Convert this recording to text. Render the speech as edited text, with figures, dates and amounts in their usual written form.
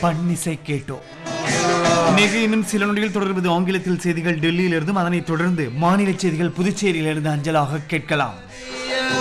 பன்னிசை கேட்டோம். இன்னும் சில நொடிகள் தொடர்வது ஆங்கிலத்தில் செய்திகள் டெல்லியிலிருந்தும், அதனைத் தொடர்ந்து மாநில செய்திகள் புதுச்சேரியிலிருந்து அஞ்சலாக கேட்கலாம்.